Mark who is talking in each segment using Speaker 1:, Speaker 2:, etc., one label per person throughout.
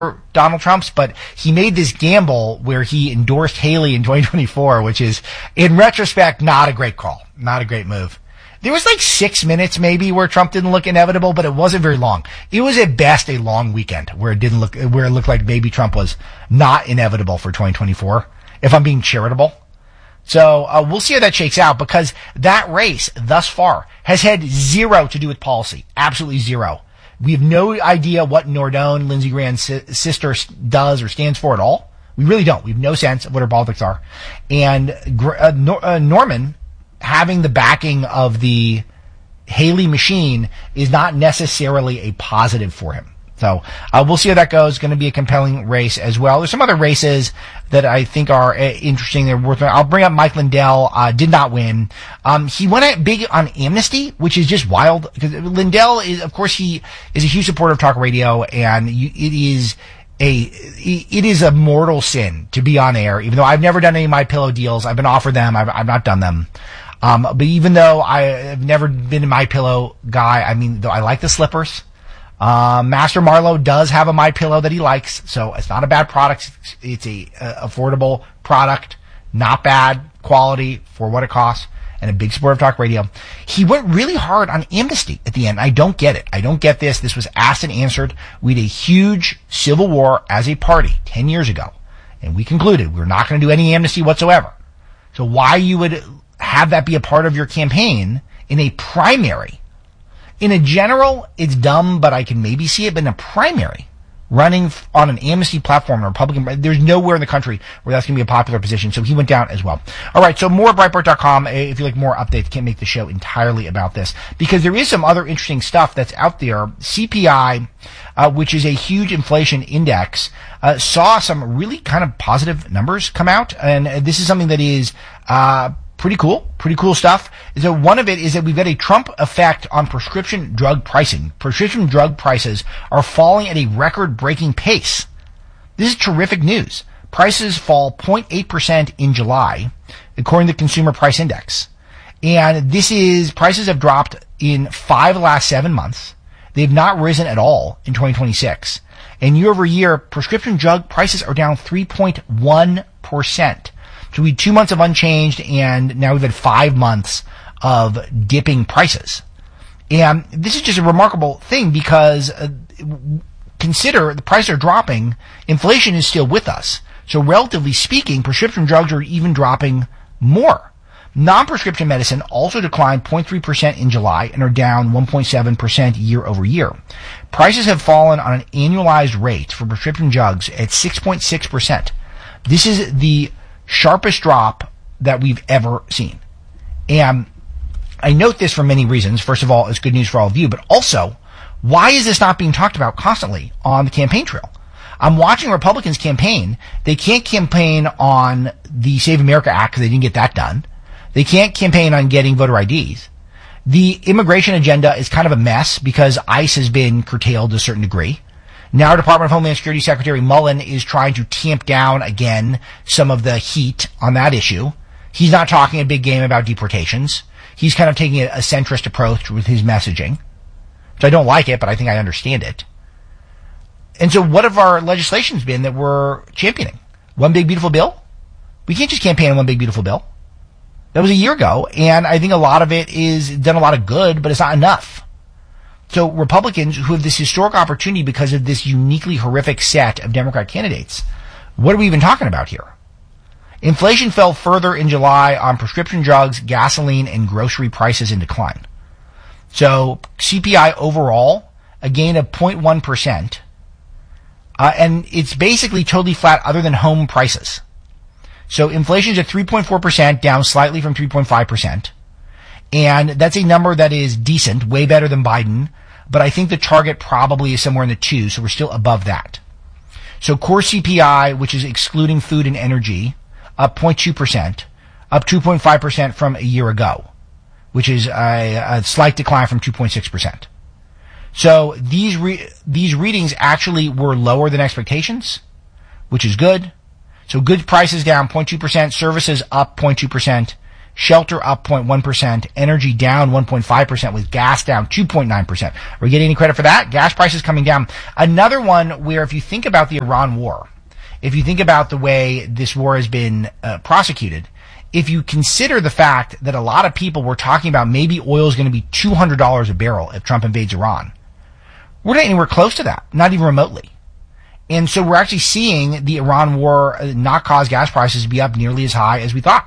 Speaker 1: Donald Trump's, but he made this gamble where he endorsed Haley in 2024, which is, in retrospect, not a great call, not a great move. There was like 6 minutes maybe where Trump didn't look inevitable, but it wasn't very long. It was at best a long weekend where it looked like maybe Trump was not inevitable for 2024, if I'm being charitable. So we'll see how that shakes out, because that race thus far has had zero to do with policy, absolutely zero. We have no idea what Nordone, Lindsey Graham's sister, does or stands for at all. We really don't. We have no sense of what her politics are. And Norman having the backing of the Haley machine is not necessarily a positive for him. So we'll see how that goes. It's going to be a compelling race as well. There's some other races that I think are interesting. They're worth. I'll bring up Mike Lindell. Did not win. He went out big on amnesty, which is just wild, because Lindell is, of course, he is a huge supporter of talk radio, and it is a mortal sin to be on air. Even though I've never done any of my pillow deals, I've been offered them. I've not done them. But even though I have never been a My Pillow guy, I mean, though I like the slippers. Master Marlowe does have a My Pillow that he likes, so it's not a bad product. It's a affordable product, not bad quality for what it costs, and a big supporter of talk radio. He went really hard on amnesty at the end. I don't get it. I don't get this. This was asked and answered. We had a huge civil war as a party 10 years ago, and we concluded we're not going to do any amnesty whatsoever. So why you would have that be a part of your campaign in a primary? In a general, it's dumb, but I can maybe see it. But in a primary, running on an amnesty platform, a Republican, there's nowhere in the country where that's going to be a popular position. So he went down as well. All right, so more at Breitbart.com. If you like more updates, can't make the show entirely about this, because there is some other interesting stuff that's out there. CPI, which is a huge inflation index, saw some really kind of positive numbers come out. And this is something that is pretty cool stuff. So one of it is that we've got a Trump effect on prescription drug pricing. Prescription drug prices are falling at a record-breaking pace. This is terrific news. Prices fall 0.8% in July, according to the Consumer Price Index. And prices have dropped in 5 of the last 7 months. They've not risen at all in 2026. And year over year, prescription drug prices are down 3.1%. So we had 2 months of unchanged, and now we've had 5 months of dipping prices. And this is just a remarkable thing, because consider the prices are dropping, inflation is still with us. So relatively speaking, prescription drugs are even dropping more. Non-prescription medicine also declined 0.3% in July and are down 1.7% year over year. Prices have fallen on an annualized rate for prescription drugs at 6.6%. This is the sharpest drop that we've ever seen. And I note this for many reasons. First of all, it's good news for all of you, but also, why is this not being talked about constantly on the campaign trail? I'm watching Republicans campaign. They can't campaign on the Save America Act because they didn't get that done. They can't campaign on getting voter IDs. The immigration agenda is kind of a mess because ICE has been curtailed to a certain degree. Now Department of Homeland Security Secretary Mullen is trying to tamp down again some of the heat on that issue. He's not talking a big game about deportations. He's kind of taking a centrist approach with his messaging. So I don't like it, but I think I understand it. And so what have our legislations been that we're championing? One big beautiful bill? We can't just campaign on one big beautiful bill. That was a year ago, and I think a lot of it is done a lot of good, but it's not enough. So Republicans who have this historic opportunity because of this uniquely horrific set of Democrat candidates, what are we even talking about here? Inflation fell further in July on prescription drugs, gasoline, and grocery prices in decline. So CPI overall, a gain of 0.1%. And it's basically totally flat other than home prices. So inflation's at 3.4%, down slightly from 3.5%. And that's a number that is decent, way better than Biden. But I think the target probably is somewhere in the 2, so we're still above that. So core CPI, which is excluding food and energy, up 0.2%, up 2.5% from a year ago, which is a slight decline from 2.6%. So these readings actually were lower than expectations, which is good. So goods prices down 0.2%, services up 0.2%, Shelter up 0.1%, energy down 1.5%, with gas down 2.9%. Are we getting any credit for that? Gas prices coming down. Another one where, if you think about the Iran war, if you think about the way this war has been prosecuted, if you consider the fact that a lot of people were talking about maybe oil is going to be $200 a barrel if Trump invades Iran, we're not anywhere close to that, not even remotely. And so we're actually seeing the Iran war not cause gas prices to be up nearly as high as we thought.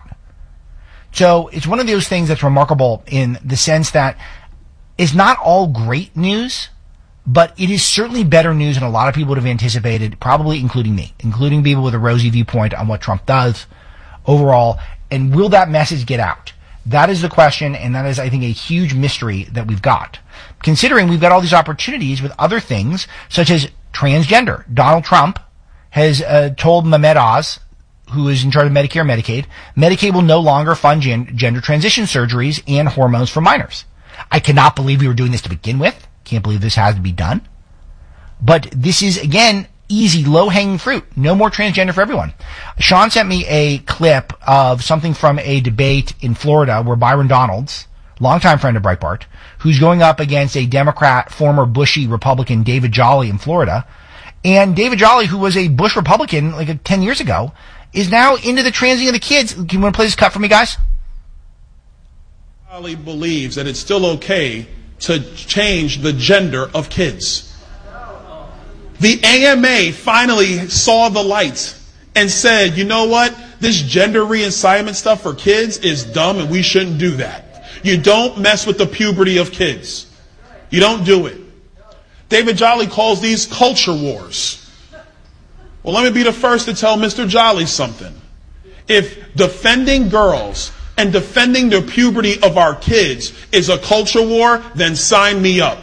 Speaker 1: So it's one of those things that's remarkable in the sense that it's not all great news, but it is certainly better news than a lot of people would have anticipated, probably including me, including people with a rosy viewpoint on what Trump does overall. And will that message get out? That is the question, and that is, I think, a huge mystery that we've got. Considering we've got all these opportunities with other things, such as transgender. Donald Trump has told Mehmet Oz, who is in charge of Medicare and Medicaid will no longer fund gender transition surgeries and hormones for minors. I cannot believe we were doing this to begin with. Can't believe this has to be done. But this is, again, easy, low-hanging fruit. No more transgender for everyone. Sean sent me a clip of something from a debate in Florida where Byron Donalds, longtime friend of Breitbart, who's going up against a Democrat, former Bushy Republican, David Jolly in Florida. And David Jolly, who was a Bush Republican like 10 years ago, is now into the transing of the kids. Can you want to play this cut for me, guys?
Speaker 2: Jolly believes that it's still okay to change the gender of kids. The AMA finally saw the light and said, you know what? This gender reassignment stuff for kids is dumb and we shouldn't do that. You don't mess with the puberty of kids. You don't do it. David Jolly calls these culture wars. Well, let me be the first to tell Mr. Jolly something. If defending girls and defending the puberty of our kids is a culture war, then sign me up.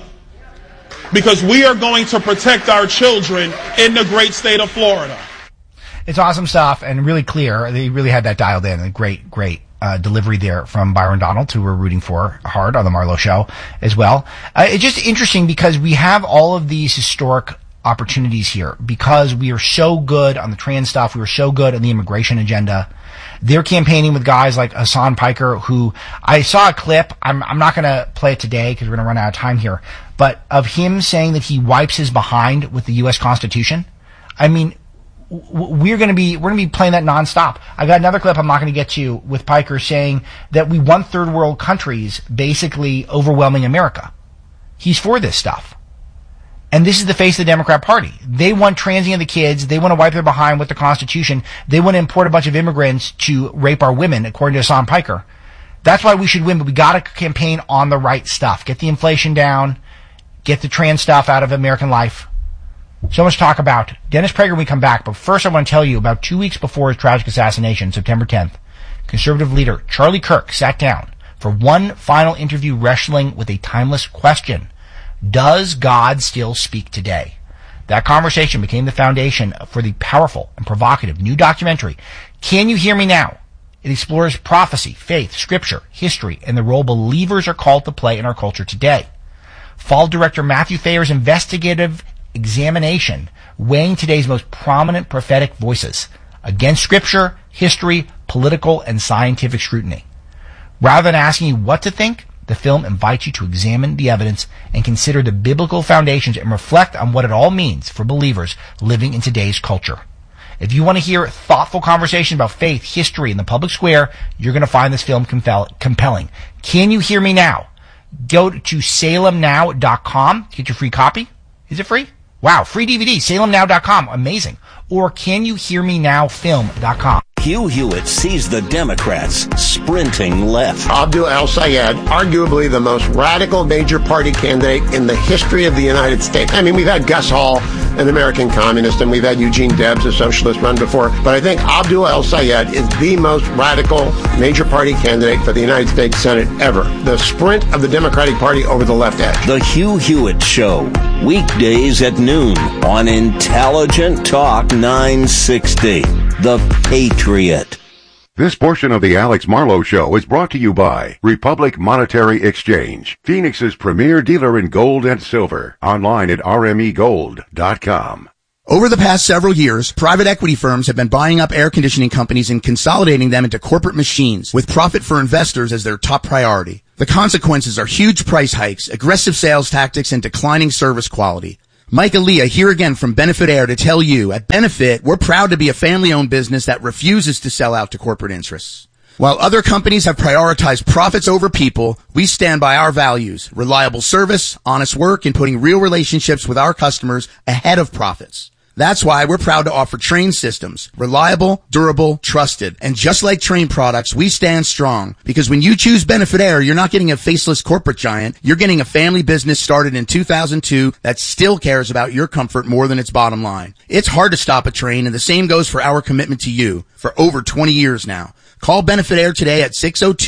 Speaker 2: Because we are going to protect our children in the great state of Florida.
Speaker 1: It's awesome stuff and really clear. They really had that dialed in. A great delivery there from Byron Donalds, who we're rooting for hard on the Marlowe Show as well. It's just interesting because we have all of these historic opportunities here because we are so good on the trans stuff. We were so good on the immigration agenda. They're campaigning with guys like Hassan Piker, who I saw a clip. I'm not going to play it today because we're going to run out of time here, but of him saying that he wipes his behind with the U.S. Constitution. I mean, we're going to be playing that nonstop. I got another clip I'm not going to get to with Piker saying that we want third world countries basically overwhelming America. He's for this stuff. And this is the face of the Democrat Party. They want transing of the kids. They want to wipe their behind with the Constitution. They want to import a bunch of immigrants to rape our women, according to Hassan Piker. That's why we should win, but we got to campaign on the right stuff. Get the inflation down. Get the trans stuff out of American life. So much to talk about. Dennis Prager when we come back, but first I want to tell you about 2 weeks before his tragic assassination, September 10th, conservative leader Charlie Kirk sat down for one final interview wrestling with a timeless question. Does God still speak today? That conversation became the foundation for the powerful and provocative new documentary, Can You Hear Me Now? It explores prophecy, faith, scripture, history, and the role believers are called to play in our culture today. Follow director Matthew Thayer's investigative examination, weighing today's most prominent prophetic voices against scripture, history, political, and scientific scrutiny. Rather than asking you what to think, the film invites you to examine the evidence and consider the biblical foundations and reflect on what it all means for believers living in today's culture. If you want to hear thoughtful conversation about faith, history, and the public square, you're going to find this film compelling. Can You Hear Me Now? Go to salemnow.com to get your free copy. Is it free? Wow, free DVD, salemnow.com. Amazing. Or canyohearmenowfilm.com.
Speaker 3: Hugh Hewitt sees the Democrats sprinting left.
Speaker 4: Abdul El-Sayed, arguably the most radical major party candidate in the history of the United States. I mean, we've had Gus Hall, an American communist, and we've had Eugene Debs, a socialist, run before. But I think Abdul El-Sayed is the most radical major party candidate for the United States Senate ever. The sprint of the Democratic Party over the left edge.
Speaker 3: The Hugh Hewitt Show, weekdays at noon on Intelligent Talk 960. The Patriot.
Speaker 5: This portion of the Alex Marlowe Show is brought to you by Republic Monetary Exchange, Phoenix's premier dealer in gold and silver. Online at rmegold.com.
Speaker 6: Over the past several years, private equity firms have been buying up air conditioning companies and consolidating them into corporate machines with profit for investors as their top priority. The consequences are huge price hikes, aggressive sales tactics, and declining service quality. Mike Aaliyah here again from Benefit Air to tell you, at Benefit, we're proud to be a family-owned business that refuses to sell out to corporate interests. While other companies have prioritized profits over people, we stand by our values, reliable service, honest work, and putting real relationships with our customers ahead of profits. That's why we're proud to offer Trane systems. Reliable, durable, trusted. And just like Trane products, we stand strong. Because when you choose Benefit Air, you're not getting a faceless corporate giant. You're getting a family business started in 2002 that still cares about your comfort more than its bottom line. It's hard to stop a Trane, and the same goes for our commitment to you for over 20 years now. Call Benefit Air today at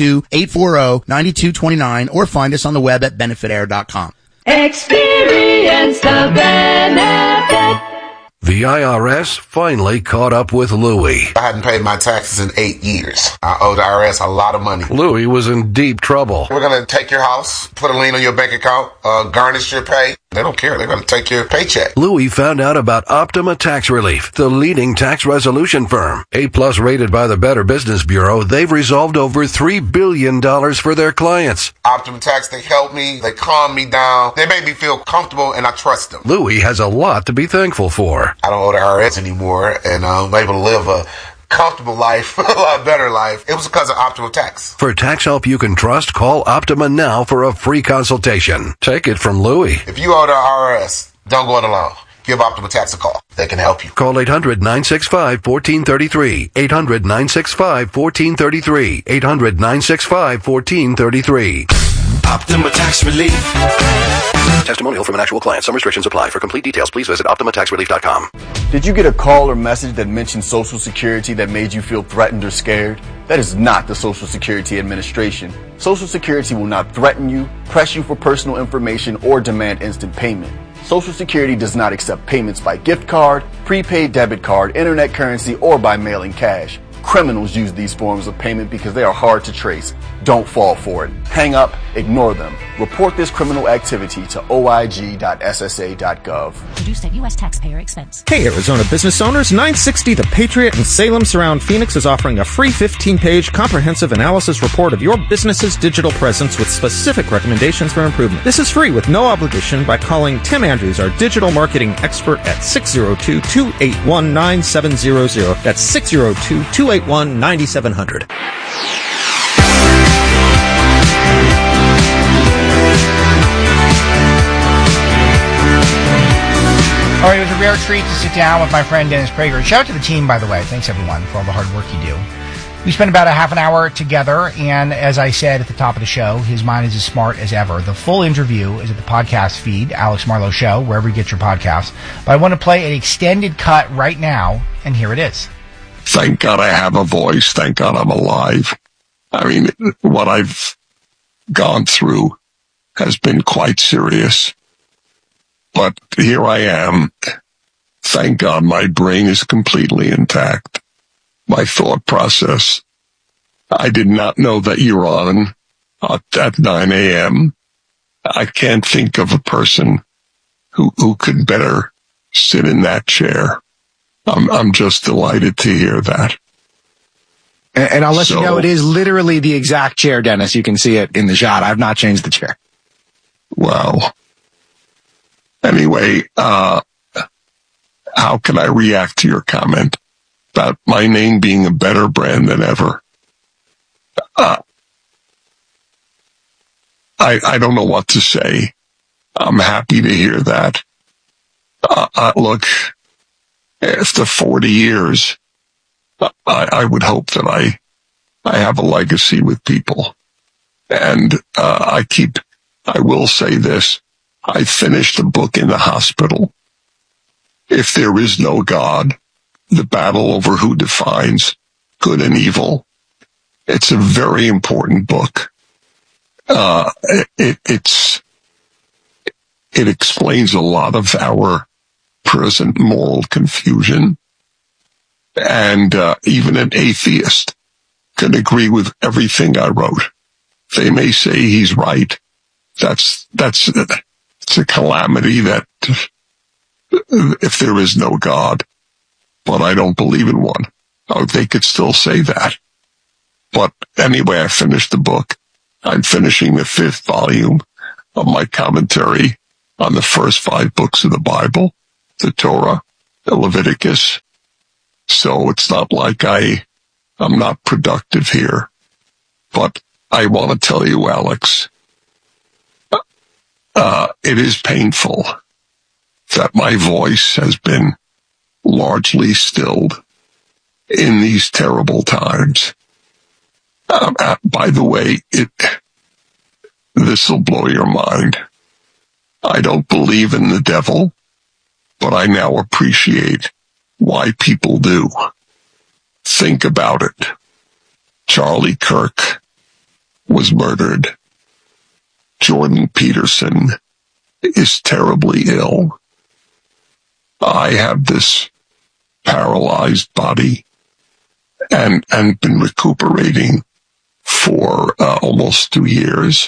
Speaker 6: 602-840-9229 or find us on the web at benefitair.com.
Speaker 7: Experience the benefit.
Speaker 8: The IRS finally caught up with Louie.
Speaker 9: I hadn't paid my taxes in 8 years. I owe the IRS a lot of money.
Speaker 8: Louie was in deep trouble.
Speaker 9: We're going to take your house, put a lien on your bank account, garnish your pay. They don't care. They're going to take your paycheck.
Speaker 8: Louie found out about Optima Tax Relief, the leading tax resolution firm. A+ rated by the Better Business Bureau, they've resolved over $3 billion for their clients.
Speaker 9: Optima Tax, they help me. They calm me down. They make me feel comfortable, and I trust them.
Speaker 8: Louie has a lot to be thankful for.
Speaker 9: I don't owe the IRS anymore, and I'm able to live a comfortable life, a lot better life. It was because of Optima Tax.
Speaker 8: For tax help you can trust, call Optima now for a free consultation. Take it from Louie.
Speaker 9: If you owe the IRS, don't go it alone. Give Optima Tax a call. They can help you.
Speaker 8: Call 800-965-1433. 800-965-1433. 800-965-1433.
Speaker 10: Optima Tax Relief.
Speaker 8: Testimonial from an actual client. Some restrictions apply. For complete details, please visit OptimaTaxRelief.com.
Speaker 11: Did you get a call or message that mentioned Social Security that made you feel threatened or scared? That is not the Social Security Administration. Social Security will not threaten you, press you for personal information, or demand instant payment. Social Security does not accept payments by gift card, prepaid debit card, internet currency, or by mailing cash. Criminals use these forms of payment because they are hard to trace. Don't fall for it. Hang up, ignore them. Report this criminal activity to oig.ssa.gov.
Speaker 12: Produced at U.S. taxpayer expense.
Speaker 13: Hey, Arizona business owners, 960 The Patriot in Salem Surround Phoenix is offering a free 15-page comprehensive analysis report of your business's digital presence with specific recommendations for improvement. This is free with no obligation by calling Tim Andrews, our digital marketing expert, at 602-281-9700. That's 602-281-9700.
Speaker 1: All right, it was a rare treat to sit down with my friend Dennis Prager. Shout out to the team, by the way. Thanks, everyone, for all the hard work you do. We spent about a half an hour together, and as I said at the top of the show, his mind is as smart as ever. The full interview is at the podcast feed, Alex Marlowe Show, wherever you get your podcasts. But I want to play an extended cut right now, and here it is.
Speaker 14: Thank God I have a voice. Thank God I'm alive. I mean, what I've gone through has been quite serious. But here I am. Thank God my brain is completely intact. My thought process. I did not know that you're on at 9 a.m. I can't think of a person who could better sit in that chair. I'm just delighted to hear that.
Speaker 15: And I'll let you know, it is literally the exact chair, Dennis. You can see it in the shot. I've not changed the chair.
Speaker 14: Wow. Anyway, how can I react to your comment about my name being a better brand than ever? I don't know what to say. I'm happy to hear that. Look, after 40 years, I would hope that I have a legacy with people. And I will say this. I finished the book in the hospital. If there is no God, the battle over who defines good and evil. It's a very important book. It explains a lot of our present moral confusion. And even an atheist can agree with everything I wrote. They may say he's right. It's a calamity that if there is no God, but I don't believe in one. Oh, they could still say that. But anyway, I finished the book. I'm finishing the 5th volume of my commentary on the first 5 books of the Bible, the Torah, the Leviticus. So it's not like I'm not productive here. But I want to tell you, Alex, it is painful that my voice has been largely stilled in these terrible times. By the way, this will blow your mind. I don't believe in the devil, but I now appreciate why people do. Think about it. Charlie Kirk was murdered. Jordan Peterson is terribly ill. I have this paralyzed body and been recuperating for almost 2 years.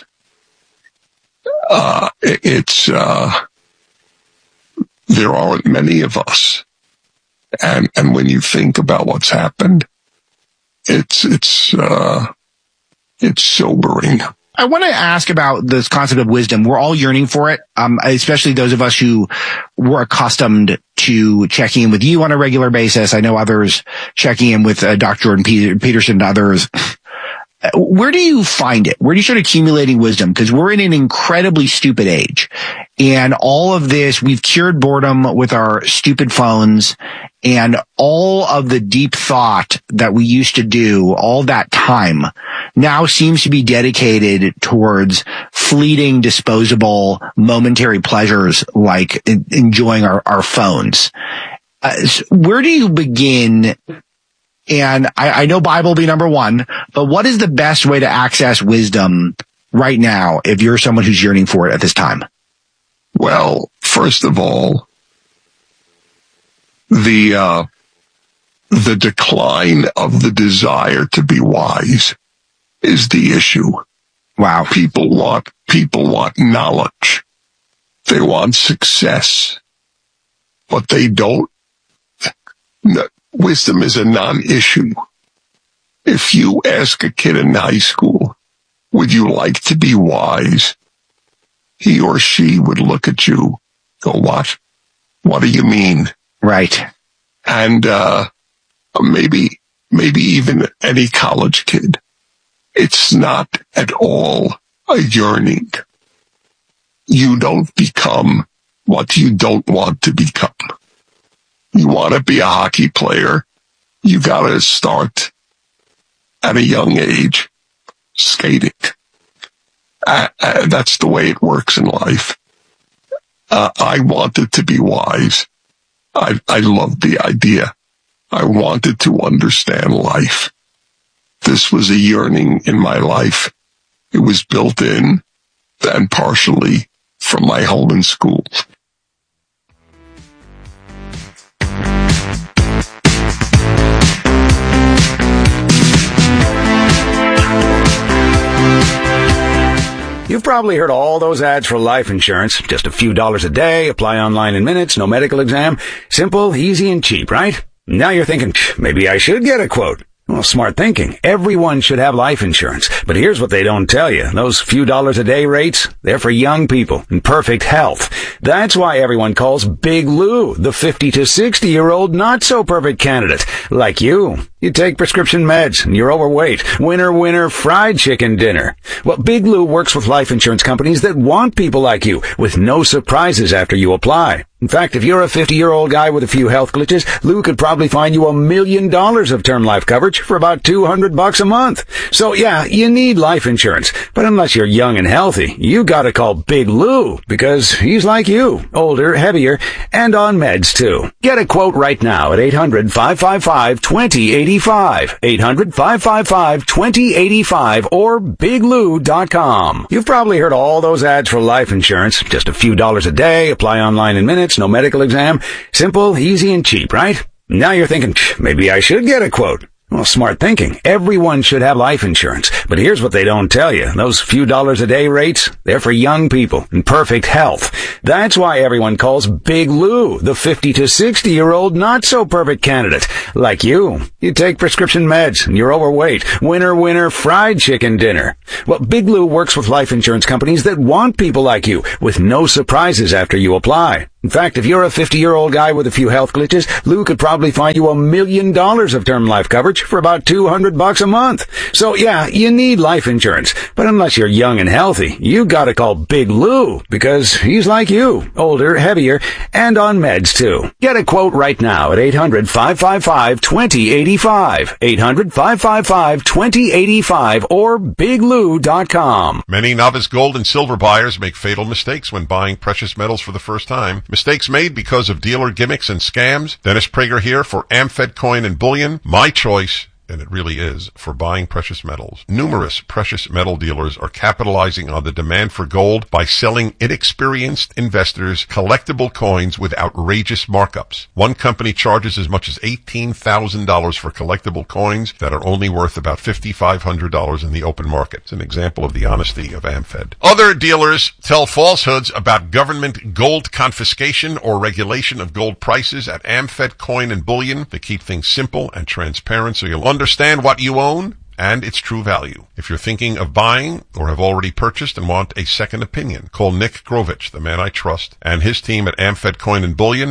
Speaker 14: There aren't many of us. And when you think about what's happened, it's sobering.
Speaker 15: I want to ask about this concept of wisdom. We're all yearning for it, especially those of us who were accustomed to checking in with you on a regular basis. I know others checking in with Dr. Jordan Peterson and others. Where do you find it? Where do you start accumulating wisdom? Because we're in an incredibly stupid age. And all of this, we've cured boredom with our stupid phones, and all of the deep thought that we used to do, all that time, now seems to be dedicated towards fleeting, disposable, momentary pleasures like enjoying our phones. Where do you begin? And I know Bible will be number one, but what is the best way to access wisdom right now if you're someone who's yearning for it at this time?
Speaker 14: Well, first of all, the decline of the desire to be wise is the issue.
Speaker 15: Wow.
Speaker 14: People want knowledge. They want success, but they don't. Wisdom is a non-issue. If you ask a kid in high school, would you like to be wise? He or she would look at you, go, what? What do you mean?
Speaker 15: Right.
Speaker 14: And maybe even any college kid. It's not at all a yearning. You don't become what you don't want to become. You want to be a hockey player, you got to start at a young age skating. That's the way it works in life. I wanted to be wise. I loved the idea. I wanted to understand life. This was a yearning in my life. It was built in and partially from my home and school.
Speaker 16: You've probably heard all those ads for life insurance. Just a few dollars a day, apply online in minutes, no medical exam. Simple, easy, and cheap, right? Now you're thinking, maybe I should get a quote. Well, smart thinking. Everyone should have life insurance. But here's what they don't tell you. Those few dollars a day rates, they're for young people in perfect health. That's why everyone calls Big Lou the 50 to 60-year-old not-so-perfect candidate. Like you. You take prescription meds and you're overweight. Winner, fried chicken dinner. Well, Big Lou works with life insurance companies that want people like you with no surprises after you apply. In fact, if you're a 50-year-old guy with a few health glitches, Lou could probably find you $1 million of term life coverage for about $200 a month. So yeah, you need life insurance. But unless you're young and healthy, you gotta call Big Lou because he's like you, older, heavier, and on meds too. Get a quote right now at 800-555-2085. 800-555-2085 or biglou.com. You've probably heard all those ads for life insurance. Just a few dollars a day, apply online in minutes, no medical exam. Simple, easy, and cheap, right? Now you're thinking, maybe I should get a quote. Well, smart thinking. Everyone should have life insurance. But here's what they don't tell you. Those few dollars a day rates, they're for young people in perfect health. That's why everyone calls Big Lou the 50 to 60-year-old not-so-perfect candidate. Like you. You take prescription meds and you're overweight. Winner, fried chicken dinner. Well, Big Lou works with life insurance companies that want people like you with no surprises after you apply. In fact, if you're a 50-year-old guy with a few health glitches, Lou could probably find you $1 million of term life coverage for about $200 a month. So yeah, you need life insurance. But unless you're young and healthy, you gotta call Big Lou because he's like you, older, heavier, and on meds too. Get a quote right now at 800-555-2085. 800-555-2085 or biglou.com.
Speaker 17: Many novice gold and silver buyers make fatal mistakes when buying precious metals for the first time. Mistakes made because of dealer gimmicks and scams. Dennis Prager here for Amfed Coin and Bullion. My choice, and it really is, for buying precious metals. Numerous precious metal dealers are capitalizing on the demand for gold by selling inexperienced investors collectible coins with outrageous markups. One company charges as much as $18,000 for collectible coins that are only worth about $5,500 in the open market. It's an example of the honesty of Amfed. Other dealers tell falsehoods about government gold confiscation or regulation of gold prices at Amfed Coin and Bullion. They keep things simple and transparent so you'll understand what you own and its true value. If you're thinking of buying or have already purchased and want a second opinion, call Nick Grovich, the man I trust, and his team at Amfed Coin and Bullion,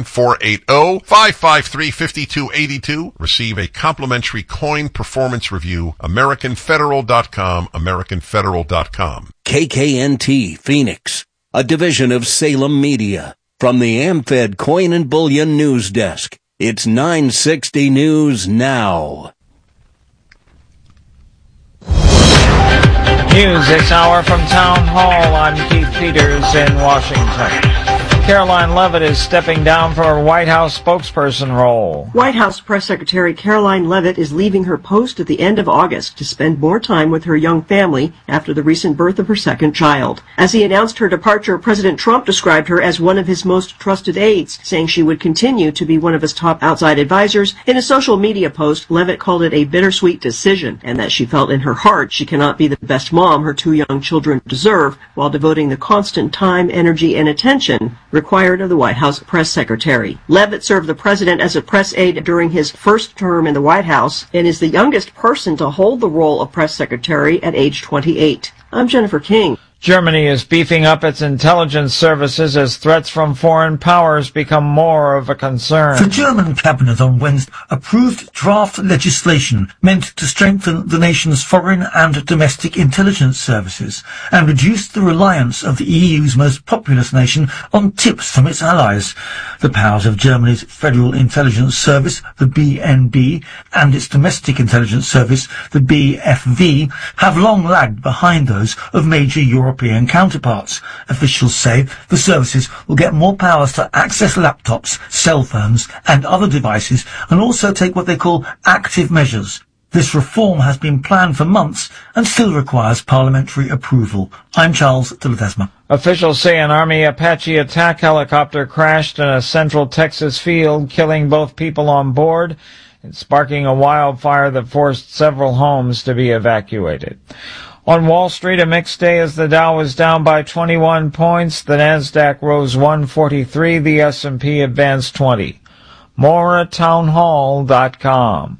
Speaker 17: 480-553-5282. Receive a complimentary coin performance review, AmericanFederal.com, AmericanFederal.com.
Speaker 3: KKNT Phoenix, a division of Salem Media. From the Amfed Coin and Bullion News Desk, it's 960 News Now.
Speaker 18: News this hour from Town Hall. I'm Keith Peters in Washington. Caroline Levitt is stepping down from her White House spokesperson role.
Speaker 19: White House Press Secretary Caroline Levitt is leaving her post at the end of August to spend more time with her young family after the recent birth of her second child. As he announced her departure, President Trump described her as one of his most trusted aides, saying she would continue to be one of his top outside advisors. In a social media post, Levitt called it a bittersweet decision and that she felt in her heart she cannot be the best mom her two young children deserve while devoting the constant time, energy, and attention required of the White House press secretary. Levitt served the president as a press aide during his first term in the White House and is the youngest person to hold the role of press secretary at age 28. I'm Jennifer King.
Speaker 18: Germany is beefing up its intelligence services as threats from foreign powers become more of a concern.
Speaker 20: The German cabinet on Wednesday approved draft legislation meant to strengthen the nation's foreign and domestic intelligence services and reduce the reliance of the EU's most populous nation on tips from its allies. The powers of Germany's Federal Intelligence Service, the BND, and its domestic intelligence service, the BFV, have long lagged behind those of major European counterparts. Officials say the services will get more powers to access laptops, cell phones and other devices and also take what they call active measures. This reform has been planned for months and still requires parliamentary approval. I'm Charles de Ledesma.
Speaker 18: Officials say an Army Apache attack helicopter crashed in a central Texas field, killing both people on board and sparking a wildfire that forced several homes to be evacuated. On Wall Street, a mixed day as the Dow was down by 21 points. The Nasdaq rose 143. The S&P advanced 20. More at townhall.com.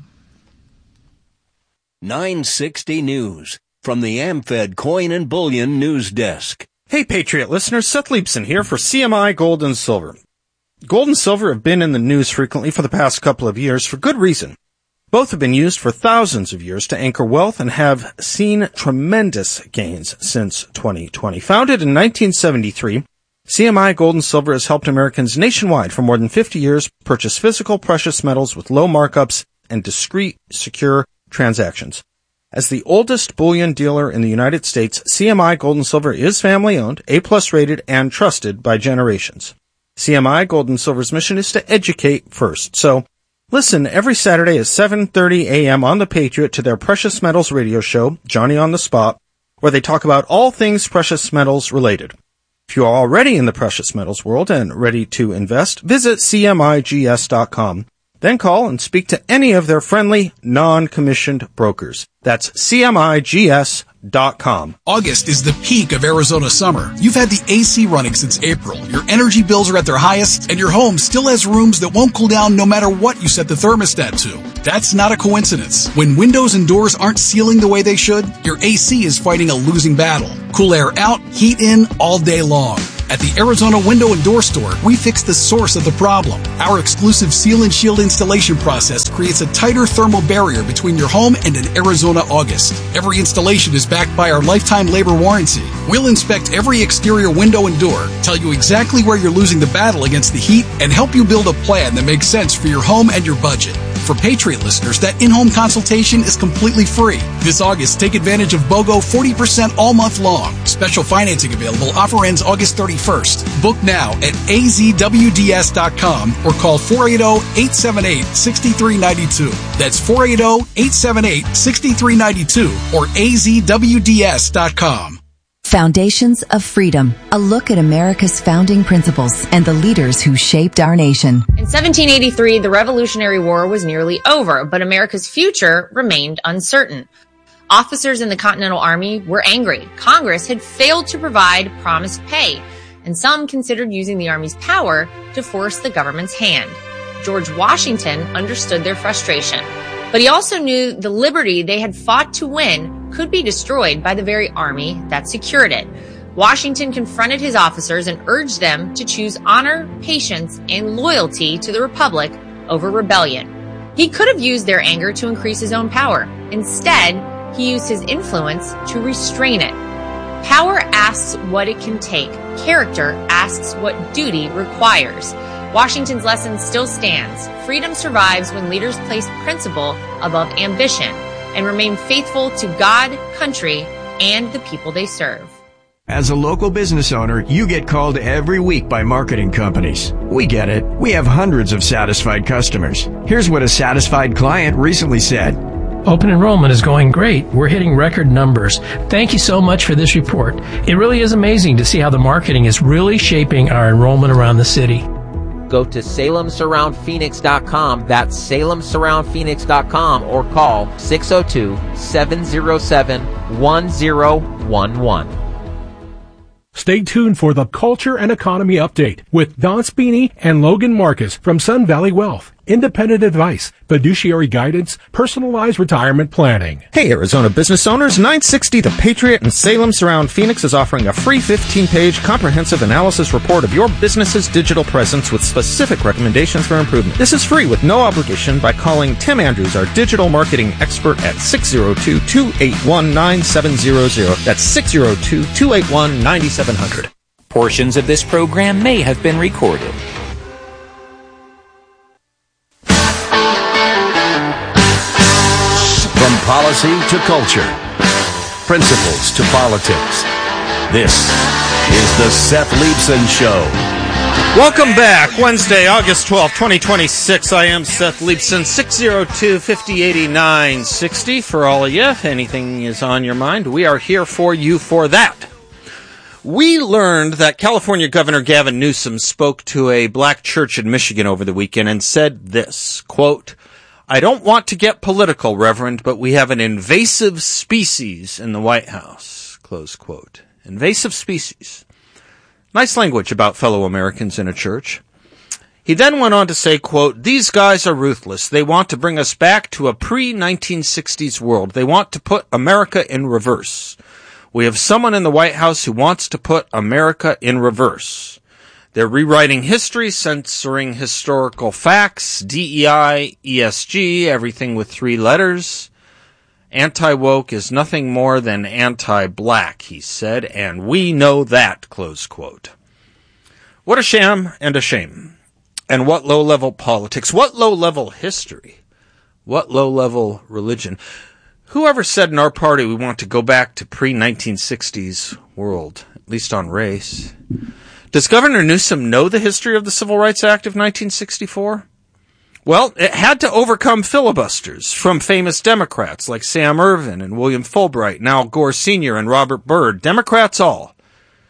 Speaker 3: 960 News from the Amfed Coin and Bullion News Desk.
Speaker 13: Hey, Patriot listeners, Seth Leibson here for CMI Gold and Silver. Gold and silver have been in the news frequently for the past couple of years for good reason. Both have been used for thousands of years to anchor wealth and have seen tremendous gains since 2020. Founded in 1973, CMI Gold and Silver has helped Americans nationwide for more than 50 years purchase physical precious metals with low markups and discreet, secure transactions. As the oldest bullion dealer in the United States, CMI Gold and Silver is family-owned, A+ rated, and trusted by generations. CMI Gold and Silver's mission is to educate first, so listen every Saturday at 7:30 a.m. on The Patriot to their Precious Metals radio show, Johnny on the Spot, where they talk about all things precious metals related. If you are already in the precious metals world and ready to invest, visit CMIGS.com. Then call and speak to any of their friendly, non-commissioned brokers. That's CMIGS.com.
Speaker 21: August is the peak of Arizona summer. You've had the AC running since April. Your energy bills are at their highest, and your home still has rooms that won't cool down no matter what you set the thermostat to. That's not a coincidence. When windows and doors aren't sealing the way they should, your AC is fighting a losing battle. Cool air out, heat in all day long. At the Arizona Window and Door Store, we fix the source of the problem. Our exclusive Seal and Shield installation process creates a tighter thermal barrier between your home and an Arizona August. Every installation is backed by our lifetime labor warranty. We'll inspect every exterior window and door, tell you exactly where you're losing the battle against the heat, and help you build a plan that makes sense for your home and your budget. For Patriot listeners, that in-home consultation is completely free. This August, take advantage of BOGO 40% all month long. Special financing available. Offer ends August 31st. Book now at azwds.com or call 480-878-6392. That's 480-878-6392 or azwds.com.
Speaker 22: Foundations of Freedom, a look at America's founding principles and the leaders who shaped our nation.
Speaker 23: In 1783, the Revolutionary War was nearly over, but America's future remained uncertain. Officers in the Continental Army were angry. Congress had failed to provide promised pay, and some considered using the Army's power to force the government's hand. George Washington understood their frustration, but he also knew the liberty they had fought to win could be destroyed by the very army that secured it. Washington confronted his officers and urged them to choose honor, patience, and loyalty to the Republic over rebellion. He could have used their anger to increase his own power. Instead, he used his influence to restrain it. Power asks what it can take. Character asks what duty requires. Washington's lesson still stands. Freedom survives when leaders place principle above ambition and remain faithful to God, country, and the people they serve.
Speaker 24: As a local business owner, you get called every week by marketing companies. We get it. We have hundreds of satisfied customers. Here's what a satisfied client recently said.
Speaker 25: Open enrollment is going great. We're hitting record numbers. Thank you so much for this report. It really is amazing to see how the marketing is really shaping our enrollment around the city.
Speaker 26: Go to SalemSurroundPhoenix.com. That's SalemSurroundPhoenix.com or call 602-707-1011.
Speaker 27: Stay tuned for the Culture and Economy Update with Don Spini and Logan Marcus from Sun Valley Wealth. Independent advice, fiduciary guidance, personalized retirement planning.
Speaker 13: Hey, Arizona business owners, 960 The Patriot and Salem Surround Phoenix is offering a free 15-page comprehensive analysis report of your business's digital presence with specific recommendations for improvement. This is free with no obligation by calling Tim Andrews, our digital marketing expert, at 602-281-9700. That's 602-281-9700.
Speaker 28: Portions of this program may have been recorded.
Speaker 8: From policy to culture, principles to politics, this is the Seth Leibsohn Show.
Speaker 13: Welcome back. Wednesday, August 12, 2026. I am Seth Leibsohn, 602-5089-60 for all of you. If anything is on your mind, we are here for you for that. We learned that California Governor Gavin Newsom spoke to a black church in Michigan over the weekend and said this, quote, "I don't want to get political, Reverend, but we have an invasive species in the White House," close quote. Invasive species. Nice language about fellow Americans in a church. He then went on to say, quote, "These guys are ruthless. They want to bring us back to a pre-1960s world. They want to put America in reverse. We have someone in the White House who wants to put America in reverse. They're rewriting history, censoring historical facts, DEI, ESG, everything with 3 letters. Anti-woke is nothing more than anti-black," he said, "and we know that," close quote. What a sham and a shame. And what low-level politics, what low-level history, what low-level religion. Whoever said in our party we want to go back to pre-1960s world, at least on race? Does Governor Newsom know the history of the Civil Rights Act of 1964? Well, it had to overcome filibusters from famous Democrats like Sam Ervin and William Fulbright, and Al Gore Sr. and Robert Byrd, Democrats all.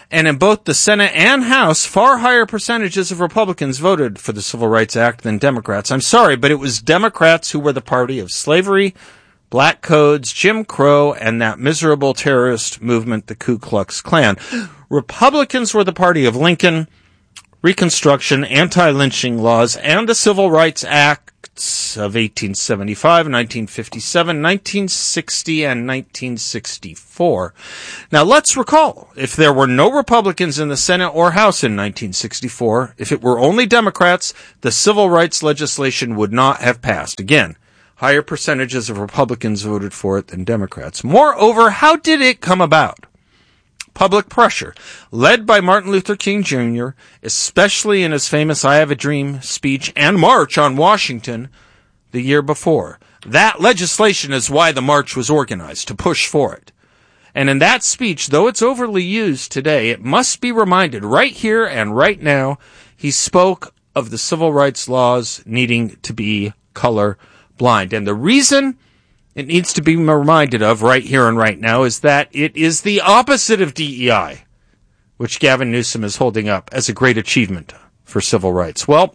Speaker 13: And in both the Senate and House, far higher percentages of Republicans voted for the Civil Rights Act than Democrats. I'm sorry, but it was Democrats who were the party of slavery, black codes, Jim Crow, and that miserable terrorist movement, the Ku Klux Klan. Republicans were the party of Lincoln, Reconstruction, anti-lynching laws, and the Civil Rights Acts of 1875, 1957, 1960, and 1964. Now let's recall, if there were no Republicans in the Senate or House in 1964, if it were only Democrats, the civil rights legislation would not have passed. Again, higher percentages of Republicans voted for it than Democrats. Moreover, how did it come about? Public pressure, led by Martin Luther King Jr., especially in his famous I Have a Dream speech and march on Washington the year before. That legislation is why the march was organized, to push for it. And in that speech, though it's overly used today, it must be reminded right here and right now, he spoke of the civil rights laws needing to be color blind. And the reason it needs to be reminded of right here and right now is that it is the opposite of DEI, which Gavin Newsom is holding up as a great achievement for civil rights. Well,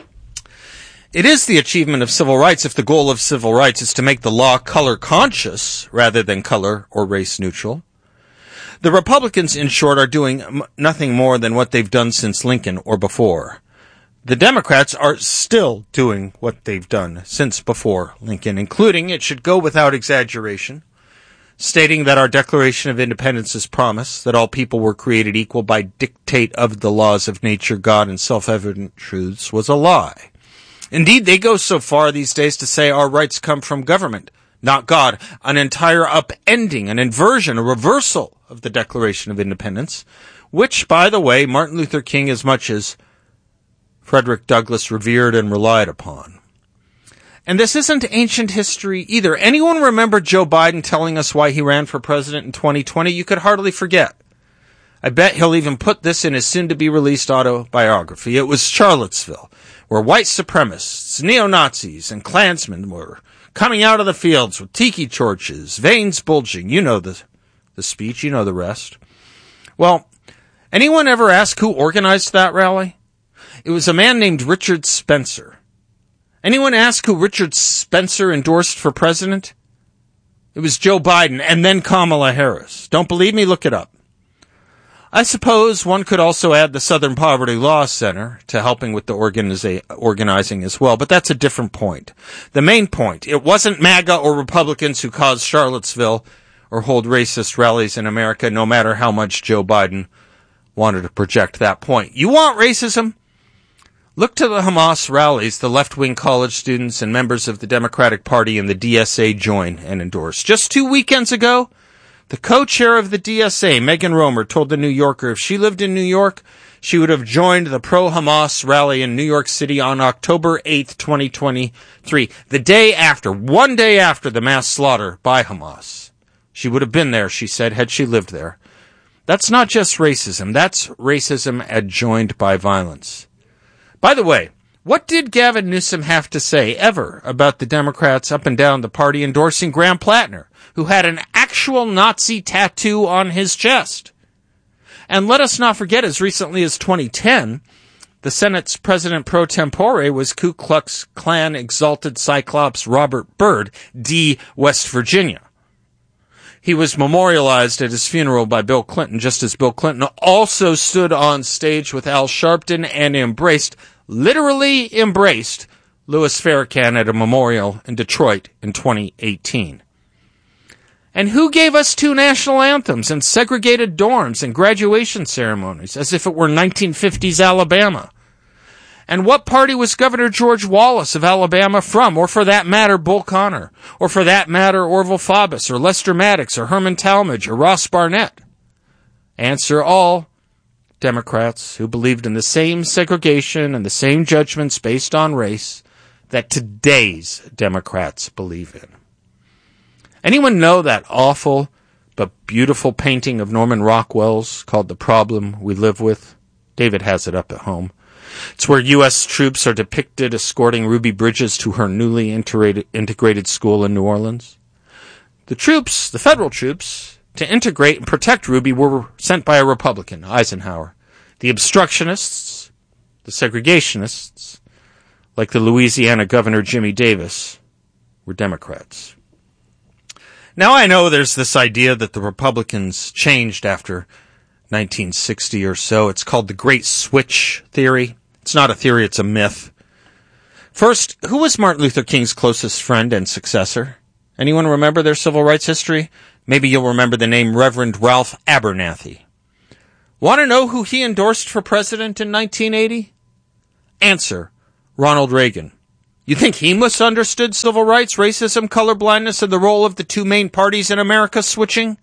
Speaker 13: it is the achievement of civil rights if the goal of civil rights is to make the law color conscious rather than color or race neutral. The Republicans, in short, are doing nothing more than what they've done since Lincoln or before. The Democrats are still doing what they've done since before Lincoln, including, it should go without exaggeration, stating that our Declaration of Independence promise that all people were created equal by dictate of the laws of nature, God, and self-evident truths was a lie. Indeed, they go so far these days to say our rights come from government, not God, an entire upending, an inversion, a reversal of the Declaration of Independence, which, by the way, Martin Luther King, as much as Frederick Douglass, revered and relied upon. And this isn't ancient history either. Anyone remember Joe Biden telling us why he ran for president in 2020? You could hardly forget. I bet he'll even put this in his soon-to-be-released autobiography. It was Charlottesville, where white supremacists, neo-Nazis, and Klansmen were coming out of the fields with tiki torches, veins bulging. You know the speech. You know the rest. Well, anyone ever ask who organized that rally? It was a man named Richard Spencer. Anyone ask who Richard Spencer endorsed for president? It was Joe Biden and then Kamala Harris. Don't believe me? Look it up. I suppose one could also add the Southern Poverty Law Center to helping with the organizing as well, but that's a different point. The main point, it wasn't MAGA or Republicans who caused Charlottesville or hold racist rallies in America, no matter how much Joe Biden wanted to project that point. You want racism? Look to the Hamas rallies the left-wing college students and members of the Democratic Party and the DSA join and endorse. Just 2 weekends ago, the co-chair of the DSA, Megan Romer, told the New Yorker if she lived in New York, she would have joined the pro-Hamas rally in New York City on October 8th, 2023, one day after the mass slaughter by Hamas. She would have been there, she said, had she lived there. That's not just racism. That's racism adjoined by violence. By the way, what did Gavin Newsom have to say ever about the Democrats up and down the party endorsing Graham Plattner, who had an actual Nazi tattoo on his chest? And let us not forget, as recently as 2010, the Senate's president pro tempore was Ku Klux Klan exalted Cyclops Robert Byrd, D. West Virginia. He was memorialized at his funeral by Bill Clinton, just as Bill Clinton also stood on stage with Al Sharpton and literally embraced Louis Farrakhan at a memorial in Detroit in 2018. And who gave us 2 national anthems and segregated dorms and graduation ceremonies as if it were 1950s Alabama? And what party was Governor George Wallace of Alabama from, or for that matter, Bull Connor, or for that matter, Orville Faubus, or Lester Maddox, or Herman Talmadge, or Ross Barnett? Answer: all Democrats who believed in the same segregation and the same judgments based on race that today's Democrats believe in. Anyone know that awful but beautiful painting of Norman Rockwell's called The Problem We Live With? David has it up at home. It's where U.S. troops are depicted escorting Ruby Bridges to her newly integrated school in New Orleans. The troops, the federal troops,
Speaker 2: to integrate and protect Ruby were sent by a Republican, Eisenhower. The obstructionists, the segregationists, like the Louisiana Governor Jimmy Davis, were Democrats. Now I know there's this idea that the Republicans changed after 1960 or so. It's called the Great Switch Theory. It's not a theory, it's a myth. First, who was Martin Luther King's closest friend and successor? Anyone remember their civil rights history? Maybe you'll remember the name Reverend Ralph Abernathy. Want to know who he endorsed for president in 1980? Answer, Ronald Reagan. You think he misunderstood civil rights, racism, colorblindness, and the role of the two main parties in America switching?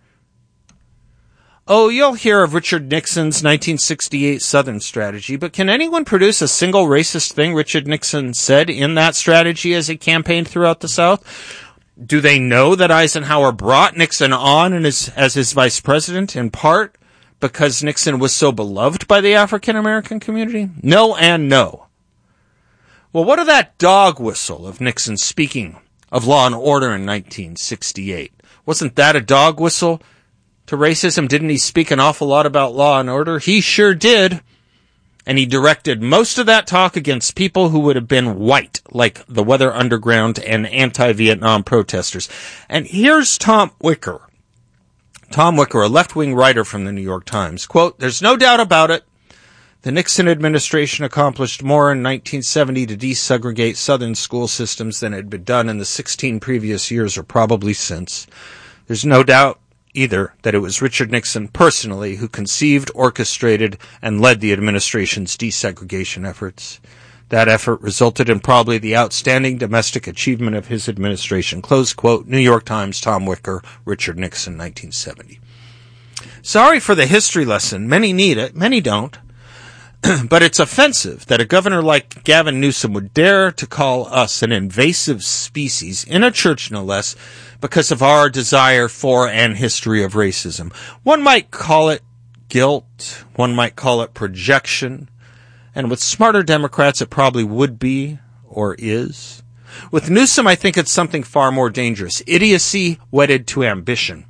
Speaker 2: Oh, you'll hear of Richard Nixon's 1968 Southern strategy, but can anyone produce a single racist thing Richard Nixon said in that strategy as he campaigned throughout the South? Do they know that Eisenhower brought Nixon on as his vice president, in part because Nixon was so beloved by the African-American community? No and no. Well, what of that dog whistle of Nixon speaking of law and order in 1968? Wasn't that a dog whistle to racism? Didn't he speak an awful lot about law and order? He sure did. And he directed most of that talk against people who would have been white, like the Weather Underground and anti-Vietnam protesters. And here's Tom Wicker. Tom Wicker, a left-wing writer from the New York Times. Quote, "There's no doubt about it. The Nixon administration accomplished more in 1970 to desegregate Southern school systems than had been done in the 16 previous years or probably since. There's no doubt either that it was Richard Nixon personally who conceived, orchestrated, and led the administration's desegregation efforts. That effort resulted in probably the outstanding domestic achievement of his administration." Close quote, New York Times, Tom Wicker, Richard Nixon, 1970. Sorry for the history lesson. Many need it, many don't. But it's offensive that a governor like Gavin Newsom would dare to call us an invasive species, in a church no less, because of our desire for and history of racism. One might call it guilt, one might call it projection, and with smarter Democrats it probably would be, or is. With Newsom, I think it's something far more dangerous. Idiocy wedded to ambition.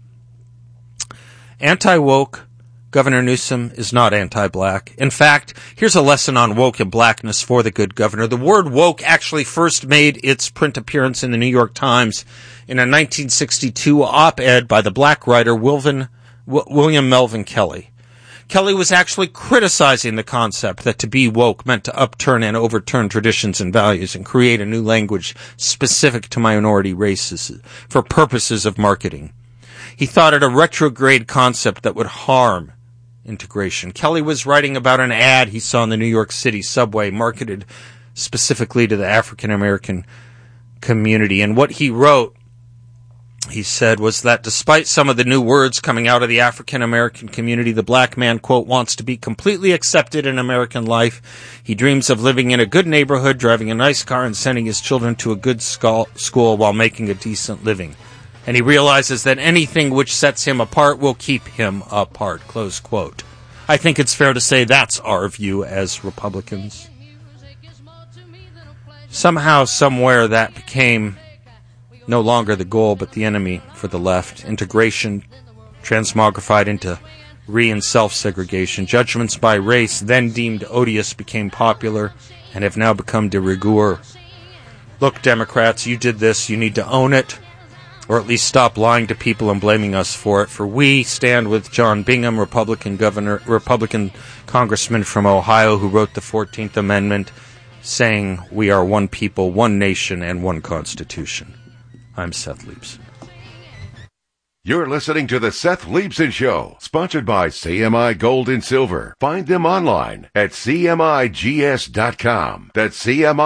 Speaker 2: Anti-woke, Governor Newsom is not anti-black. In fact, here's a lesson on woke and blackness for the good governor. The word woke actually first made its print appearance in the New York Times in a 1962 op-ed by the black writer William Melvin Kelly. Kelly was actually criticizing the concept that to be woke meant to upturn and overturn traditions and values and create a new language specific to minority races for purposes of marketing. He thought it a retrograde concept that would harm integration. Kelly was writing about an ad he saw in the New York City subway marketed specifically to the African American community. And what he wrote, he said, was that despite some of the new words coming out of the African American community, the black man, quote, wants to be completely accepted in American life. He dreams of living in a good neighborhood, driving a nice car, and sending his children to a good school while making a decent living. And he realizes that anything which sets him apart will keep him apart, close quote. I think it's fair to say that's our view as Republicans. Somehow, somewhere, that became no longer the goal but the enemy for the left. Integration transmogrified into and self-segregation. Judgments by race, then deemed odious, became popular and have now become de rigueur. Look, Democrats, you did this. You need to own it, or at least stop lying to people and blaming us for it. For we stand with John Bingham, Republican congressman from Ohio, who wrote the 14th Amendment, saying we are one people, one nation, and one Constitution. I'm Seth Leibson.
Speaker 4: You're listening to the Seth Leibson Show, sponsored by CMI Gold and Silver. Find them online at CMIGS.com. That's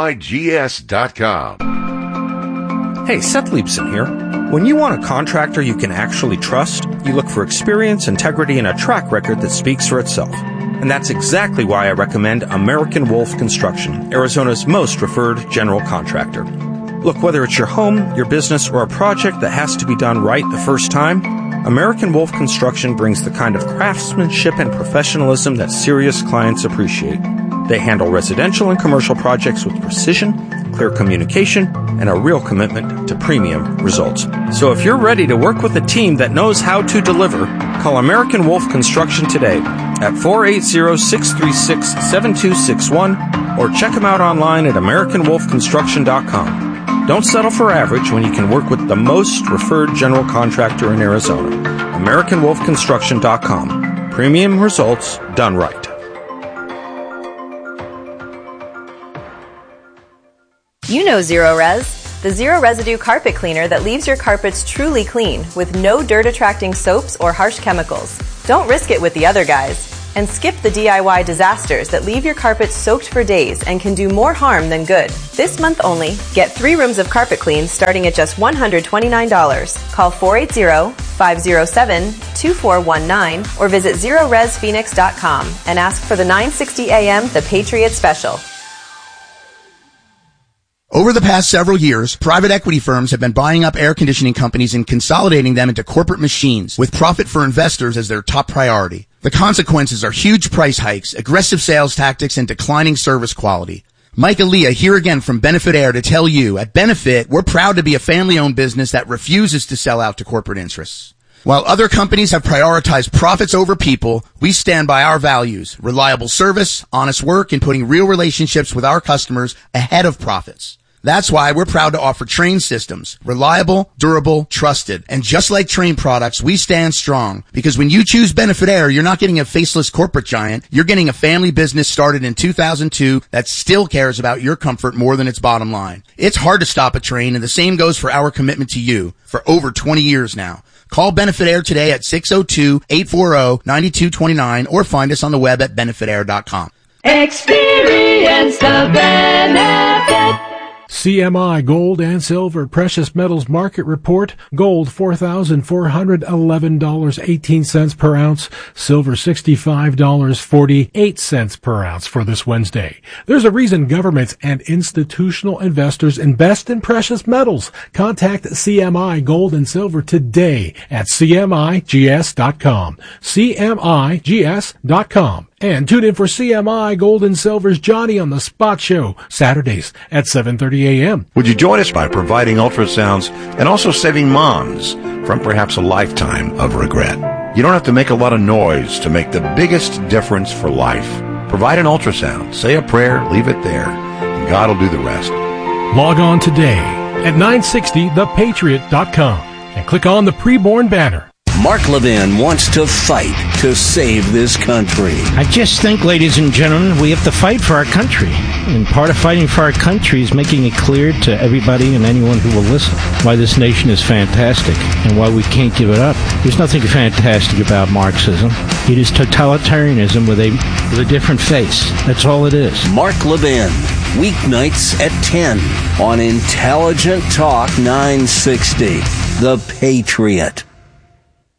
Speaker 4: CMIGS.com.
Speaker 2: Hey, Seth Leibson here. When you want a contractor you can actually trust, you look for experience, integrity, and a track record that speaks for itself. And that's exactly why I recommend American Wolf Construction, Arizona's most referred general contractor. Look, whether it's your home, your business, or a project that has to be done right the first time, American Wolf Construction brings the kind of craftsmanship and professionalism that serious clients appreciate. They handle residential and commercial projects with precision, clear communication, and a real commitment to premium results. So if you're ready to work with a team that knows how to deliver, call American Wolf Construction today at 480-636-7261 or check them out online at AmericanWolfConstruction.com. Don't settle for average when you can work with the most referred general contractor in Arizona. AmericanWolfConstruction.com. Premium results done right.
Speaker 1: You know Zero Res, the zero residue carpet cleaner that leaves your carpets truly clean with no dirt-attracting soaps or harsh chemicals. Don't risk it with the other guys. And skip the DIY disasters that leave your carpet soaked for days and can do more harm than good. This month only, get 3 rooms of carpet clean starting at just $129. Call 480-507-2419 or visit ZeroResPhoenix.com and ask for the 960 AM The Patriot Special.
Speaker 15: Over the past several years, private equity firms have been buying up air conditioning companies and consolidating them into corporate machines with profit for investors as their top priority. The consequences are huge price hikes, aggressive sales tactics, and declining service quality. Mike Aaliyah here again from Benefit Air to tell you, at Benefit, we're proud to be a family-owned business that refuses to sell out to corporate interests. While other companies have prioritized profits over people, we stand by our values, reliable service, honest work, and putting real relationships with our customers ahead of profits. That's why we're proud to offer Trane systems. Reliable, durable, trusted. And just like Trane products, we stand strong. Because when you choose Benefit Air, you're not getting a faceless corporate giant. You're getting a family business started in 2002 that still cares about your comfort more than its bottom line. It's hard to stop a Trane, and the same goes for our commitment to you for over 20 years now. Call Benefit Air today at 602-840-9229 or find us on the web at benefitair.com.
Speaker 5: Experience the benefit.
Speaker 27: CMI Gold and Silver Precious Metals Market Report. Gold $4,411.18 per ounce. Silver $65.48 per ounce for this Wednesday. There's a reason governments and institutional investors invest in precious metals. Contact CMI Gold and Silver today at CMIGS.com. CMIGS.com. And tune in for CMI Gold and Silver's Johnny on the Spot Show, Saturdays at 7:30 a.m.
Speaker 6: Would you join us by providing ultrasounds and also saving moms from perhaps a lifetime of regret? You don't have to make a lot of noise to make the biggest difference for life. Provide an ultrasound, say a prayer, leave it there, and God will do the rest.
Speaker 27: Log on today at 960thepatriot.com and click on the preborn banner.
Speaker 3: Mark Levin wants to fight to save this country.
Speaker 7: I just think, ladies and gentlemen, we have to fight for our country. And part of fighting for our country is making it clear to everybody and anyone who will listen why this nation is fantastic and why we can't give it up. There's nothing fantastic about Marxism. It is totalitarianism with a different face. That's all it is.
Speaker 3: Mark Levin, weeknights at 10 on Intelligent Talk 960, The Patriot.